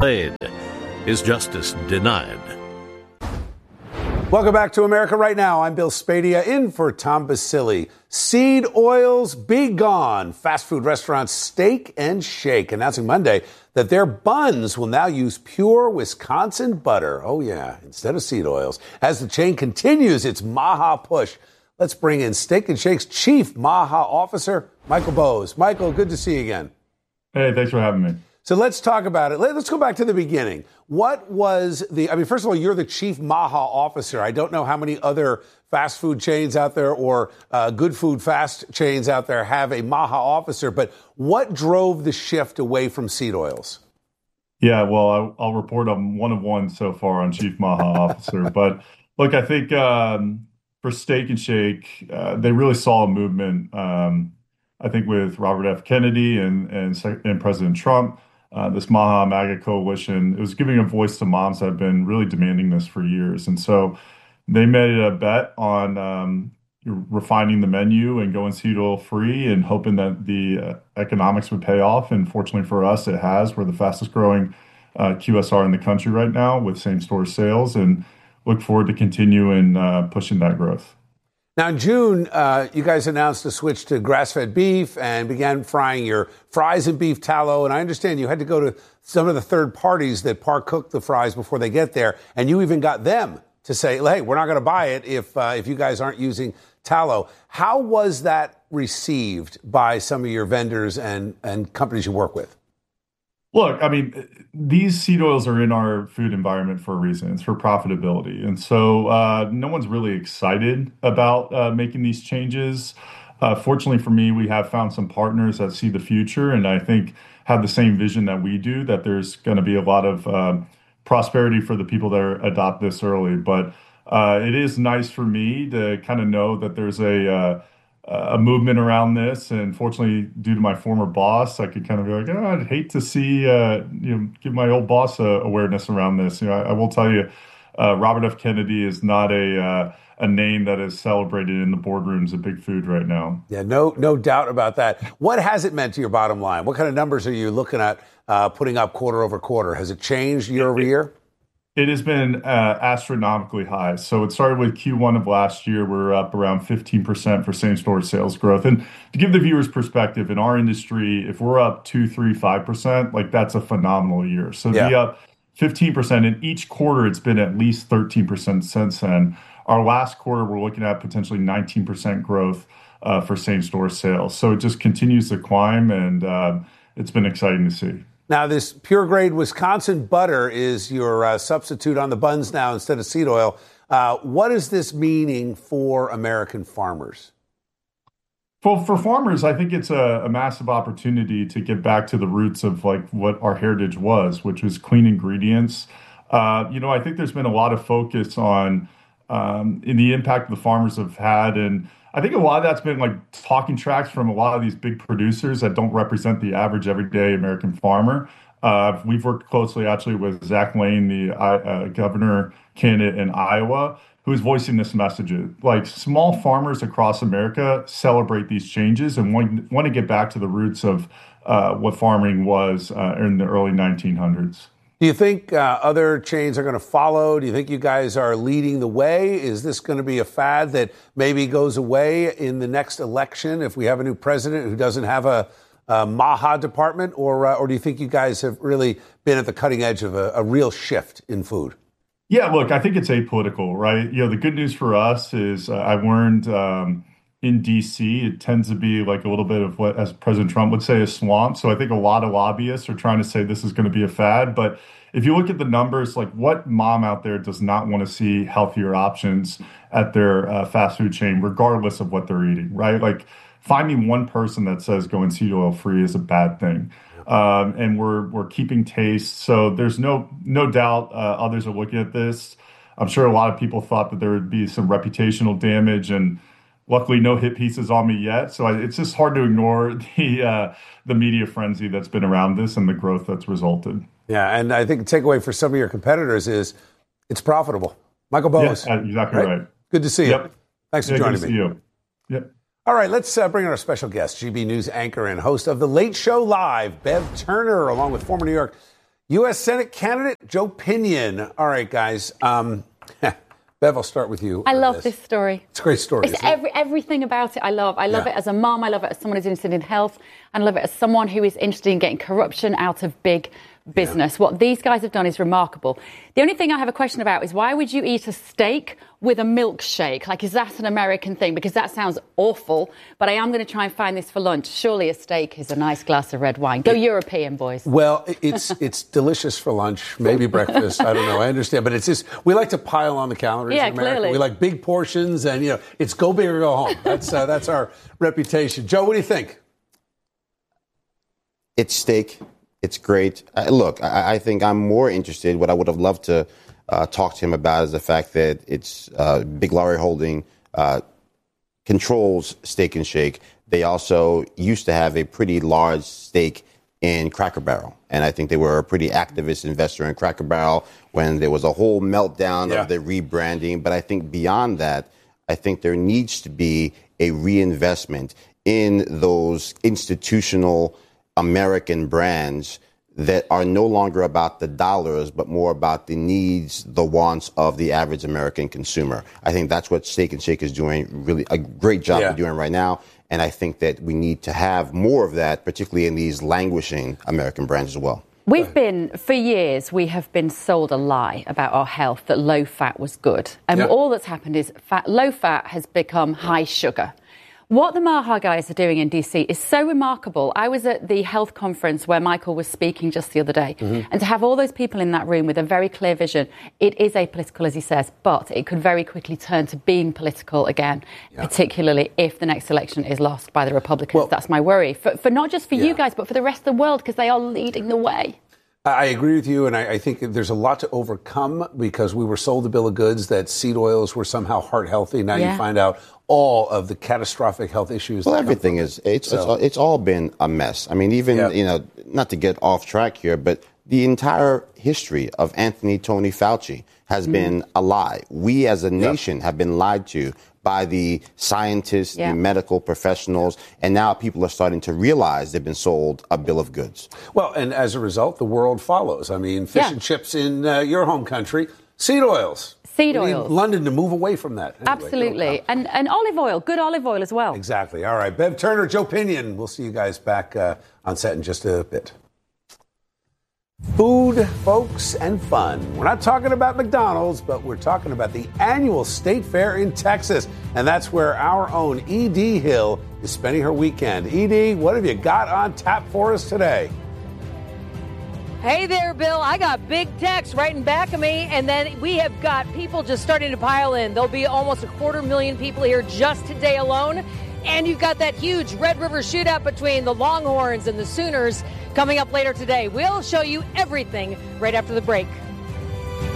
Aid. Is justice denied? Welcome back to America Right Now. I'm Bill Spadia in for Tom Basili. Seed oils be gone. Fast food restaurants Steak and Shake announcing Monday that their buns will now use pure Wisconsin butter. Oh, yeah, instead of seed oils. As the chain continues its MAHA push, let's bring in Steak and Shake's chief MAHA officer, Michael Bowes. Michael, good to see you again. Hey, thanks for having me. So let's talk about it. Let's go back to the beginning. What was first of all, you're the chief MAHA officer. I don't know how many other fast food chains out there or good food fast chains out there have a MAHA officer, but what drove the shift away from seed oils? Yeah, well, I'll report I'm one of one so far on chief MAHA officer. But look, I think for Steak and Shake, they really saw a movement, I think with Robert F. Kennedy and President Trump. This MAHA MAGA coalition, it was giving a voice to moms that have been really demanding this for years. And so they made a bet on refining the menu and going seed oil free and hoping that the economics would pay off. And fortunately for us, it has. We're the fastest growing QSR in the country right now with same store sales, and look forward to continuing pushing that growth. Now, in June, you guys announced a switch to grass-fed beef and began frying your fries in beef tallow. And I understand you had to go to some of the third parties that par-cook the fries before they get there. And you even got them to say, hey, we're not going to buy it if you guys aren't using tallow. How was that received by some of your vendors and companies you work with? Look, I mean, these seed oils are in our food environment for a reason. It's for profitability. And so no one's really excited about making these changes. Fortunately for me, we have found some partners that see the future and I think have the same vision that we do, that there's going to be a lot of prosperity for the people that adopt this early. But it is nice for me to kind of know that there's a movement around this, and fortunately, due to my former boss, I could kind of be like, oh, I'd hate to see, give my old boss awareness around this. I will tell you, Robert F. Kennedy is not a name that is celebrated in the boardrooms of Big Food right now. Yeah, no doubt about that. What has it meant to your bottom line? What kind of numbers are you looking at putting up quarter over quarter? Has it changed year over year? It has been astronomically high. So it started with Q1 of last year. We're up around 15% for same-store sales growth. And to give the viewers perspective, in our industry, if we're up 2, 3, 5%, like that's a phenomenal year. So to be up 15%, in each quarter, it's been at least 13% since then. Our last quarter, we're looking at potentially 19% growth for same-store sales. So it just continues to climb, and it's been exciting to see. Now, this pure grade Wisconsin butter is your substitute on the buns now instead of seed oil. What is this meaning for American farmers? Well, for farmers, I think it's a massive opportunity to get back to the roots of like what our heritage was, which was clean ingredients. I think there's been a lot of focus on in the impact the farmers have had. And I think a lot of that's been like talking tracks from a lot of these big producers that don't represent the average everyday American farmer. We've worked closely actually with Zach Lane, the governor candidate in Iowa, who is voicing this message. Like small farmers across America celebrate these changes and want to get back to the roots of what farming was in the early 1900s. Do you think other chains are going to follow? Do you think you guys are leading the way? Is this going to be a fad that maybe goes away in the next election if we have a new president who doesn't have a MAHA department? Or do you think you guys have really been at the cutting edge of a real shift in food? Yeah, look, I think it's apolitical, right? The good news for us is I learned in D.C., it tends to be like a little bit of what, as President Trump would say, a swamp. So I think a lot of lobbyists are trying to say this is going to be a fad. But if you look at the numbers, like what mom out there does not want to see healthier options at their fast food chain, regardless of what they're eating, right? Like finding one person that says going seed oil free is a bad thing. And we're keeping taste. So there's no doubt others are looking at this. I'm sure a lot of people thought that there would be some reputational damage, and luckily, no hit pieces on me yet. So it's just hard to ignore the media frenzy that's been around this and the growth that's resulted. Yeah, and I think the takeaway for some of your competitors is it's profitable. Michael Bowes. Yeah, exactly right. Good to see you. Thanks for joining me. Good to see you. Yep. All right, let's bring in our special guest, GB News anchor and host of The Late Show Live, Bev Turner, along with former New York U.S. Senate candidate Joe Pinion. All right, guys. Bev, I'll start with you. I love this story. It's a great story. It's everything about it I love. I love it as a mom. I love it as someone who's interested in health. And I love it as someone who is interested in getting corruption out of big business. What these guys have done is remarkable. The only thing I have a question about is why would you eat a steak with a milkshake? Like, is that an American thing? Because that sounds awful, but I am going to try and find this for lunch. Surely a steak is a nice glass of red wine. Go European, boys. Well, it's delicious for lunch, maybe breakfast. I don't know. I understand. But it's just, we like to pile on the calories in America. Clearly. We like big portions and, it's go big or go home. That's our reputation. Joe, what do you think? It's steak. It's great. Look, I think I'm more interested. What I would have loved to talk to him about is the fact that it's Big Lorry Holding controls Steak and Shake. They also used to have a pretty large stake in Cracker Barrel. And I think they were a pretty activist investor in Cracker Barrel when there was a whole meltdown of the rebranding. But I think beyond that, I think there needs to be a reinvestment in those institutional American brands that are no longer about the dollars, but more about the needs, the wants of the average American consumer. I think that's what Steak and Shake is doing really a great job of doing right now. And I think that we need to have more of that, particularly in these languishing American brands as well. For years, we have been sold a lie about our health, that low fat was good. And all that's happened is low fat has become high sugar. What the Maha guys are doing in DC is so remarkable. I was at the health conference where Michael was speaking just the other day. And to have all those people in that room with a very clear vision, it is apolitical, as he says, but it could very quickly turn to being political again, particularly if the next election is lost by the Republicans. Well, that's my worry, for not just for you guys, but for the rest of the world, because they are leading the way. I agree with you, and I think there's a lot to overcome because we were sold a bill of goods that seed oils were somehow heart healthy. Now you find out all of the catastrophic health issues. Well, everything is. It's all been a mess. I mean, even, not to get off track here, but the entire history of Tony Fauci has been a lie. We as a nation have been lied to by the scientists, the medical professionals, and now people are starting to realize they've been sold a bill of goods. Well, and as a result, the world follows. I mean, fish and chips in your home country, seed oils. Seed we oils. Need London to move away from that. Anyway, absolutely. And olive oil, good olive oil as well. Exactly. All right. Bev Turner, Joe Pinion. We'll see you guys back on set in just a bit. Food, folks, and fun. We're not talking about McDonald's, but we're talking about the annual State Fair in Texas. And that's where our own E.D. Hill is spending her weekend. E.D., what have you got on tap for us today? Hey there, Bill. I got big text right in back of me, and then we have got people just starting to pile in. There'll be almost 250,000 people here just today alone. And you've got that huge Red River shootout between the Longhorns and the Sooners coming up later today. We'll show you everything right after the break.